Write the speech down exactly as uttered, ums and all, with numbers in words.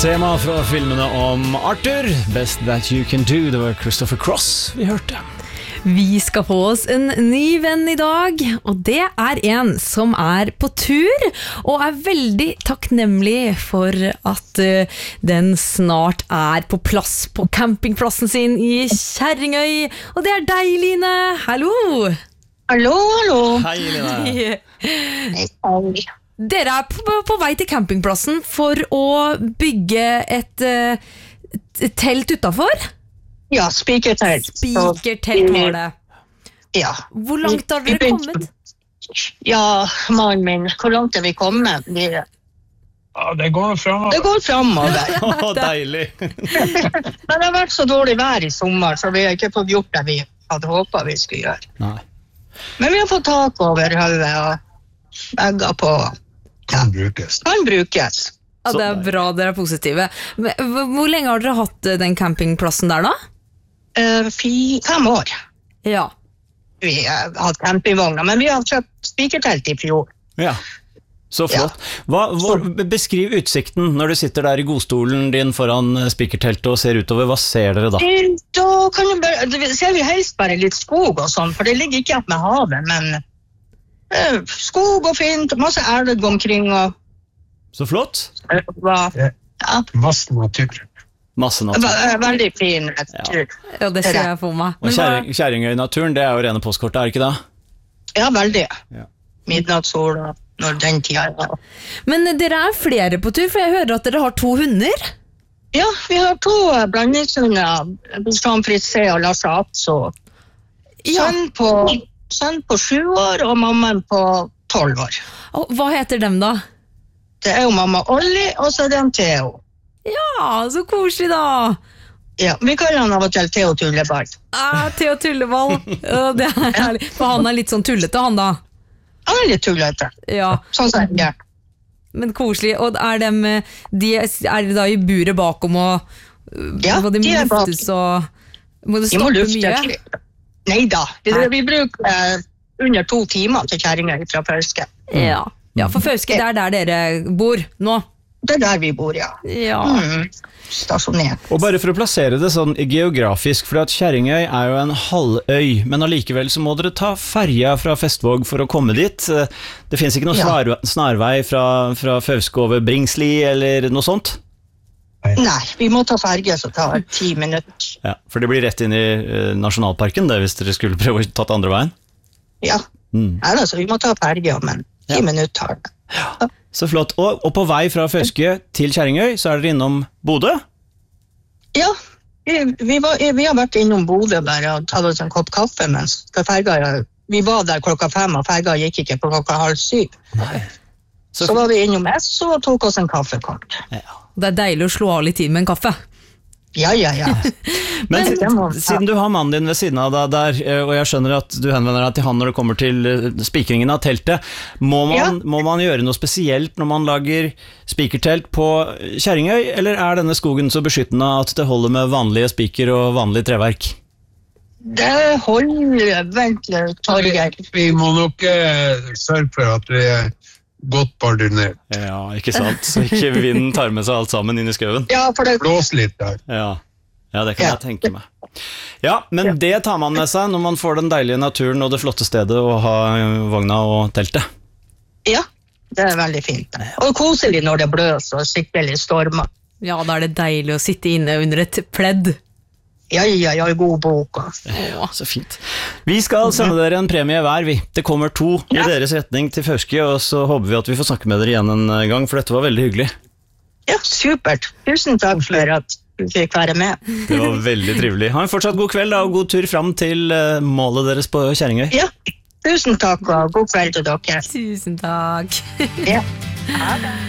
Tema fra filmene om Arthur, Best That You Can Do. Det var Christopher Cross vi hørte. Vi skal få oss en ny venn i dag, og det er en som er på tur, og er veldig takknemlig for at uh, den snart er på plass på campingplassen sin i Kjerringøy. Og det er deg, Line. Hallo! Hallo, hallo. Hei, Line. Hei. Dere er på, på vei til campingplassen for å bygge et, uh, et telt utenfor? Ja, spikertelt. Spikertelt var det. Ja. Hvor langt har dere kommet? Ja, mannen min, hvor langt er vi kommet? Vi... Ja, det går fremover. Det går fremover. Å, deilig. Men det har vært så dårlig vær i sommer, så vi har ikke fått gjort det vi hadde håpet vi skulle gjøre. Nei. Men vi har fått tak over hodet og vegger på. Ja. Kan brukes. Kan brukes. Ja, det er bra, dere er positive. Hvor lenge har dere hatt den campingplassen der da? Uh, fi, fem år. Ja. Vi har hatt campingvogner, men vi har kjøpt spikertelt i fjor. Ja, så flott. Hva, hva, beskriv utsikten når du sitter der i godstolen din foran spikerteltet og ser utover. Hva ser dere da? Da kan du bare, det ser vi helst bare litt skog og sånn, for det ligger ikke opp med havet, men uh, skog og fint, masse elg omkring og... Så flott. Uh, ja. Masse natur. Masse natur. Veldig fin natur. Ja. Ja, det ser jeg for meg. Og Kjerring, Kjerringøy-naturen, det er jo rene postkortet, er det ikke det? Ja, veldig. Ja. Midnattssol og når den tida er. Men dere er flere på tur, for jeg hører at dere har to hunder. Ja, vi har to blandingshunder, Bostad Fritze og Lasse Atso. Ja. Sønn på, sønn på sju år og mammaen på tolv år. Og hva heter dem da? Det er jo mamma Olli, og så er det en Theo. Ja, så koselig da. Ja, vi kaller han av og til Theo Tulleball. Ah, Theo Tulleball. Ja, det er herlig. For han er litt sånn tullete, han da. Han er litt tullete. Ja. Sånn som jeg gjør. Men koselig. Og er de, de er de da i buret bakom og Ja, må de, de er bak. luftes og må det De må stoppe luftes mye? litt. Neida, vi, vi bruker eh, under to timer til Kjerringøy fra Fauske. Ja. Ja, for Fauske, det er der dere bor nå. Det er der vi bor, ja. Ja. Mm, stasjonert. Og bare for å plassere det sånn geografisk, for at Kjerringøy er jo en halvøy, men allikevel så må dere ta ferja fra Festvåg for å komme dit. Det finnes ikke noen Ja. snar, snarvei fra, fra Fauske over Bringsli eller noe sånt? Nei, vi må ta ferge, så tar det ti minutter. Ja, for det blir rett inn i uh, nasjonalparken det, hvis dere skulle prøve å tatt andre veien. Ja, Mm. Nei, altså, vi må ta ferge, men ti Ja. minutter tar det. Ja. Så flott. Og, og på vei fra Fauske til Kjerringøy, så er dere innom Bodø? Ja, vi, vi, var, vi har vært innom Bodø bare og tatt oss en kopp kaffe, mens ferga, vi var der klokka fem, og ferga gikk ikke på klokka halv syv. Nei. Så, så var vi innom Esso og tok oss en kaffekort. Ja. Det er deilig å slå av litt tid med en kaffe. Ja, ja, ja. Men det må- siden du har mannen din ved siden av deg der, og jeg skjønner at du henvender deg til han når det kommer til spikringen av teltet, må man, Ja. må man gjøre noe spesielt når man lager spikertelt på Kjerringøy, eller er denne skogen så beskyttende at det holder med vanlige spiker og vanlig treverk? Det holder, vent litt, Torgeir. Vi må nok eh, sørge for at vi er godt bardunert. Ja, ikke sant? Så ikke vinden tar med seg alt sammen inn i skauen. Ja, for det, Blås litt der. Ja. Ja, det kan Ja. jeg tenke meg. Ja, men det tar man med seg når man får den deilige naturen og det flotte stedet å ha vogna og teltet. ja, det er veldig fint. Og koselig når det bløser og skikkelig stormer. Ja, da er det deilig å sitte inne under et pledd. Ja, ja, ja, god bok. Ja, så fint. Vi skal sende dere en premie hver, vi. Det kommer to i Ja. deres retning til Fauske, og så håper vi at vi får snakke med dere igjen en gang, for dette var veldig hyggelig. Ja, supert. Tusen takk for at du fikk være med. Det var veldig trivelig. Ha en fortsatt god kveld da, og god tur fram til eh, målet deres på Kjerringøy. Ja, tusen takk og god kveld til dere. Tusen takk. Ja. Ha det.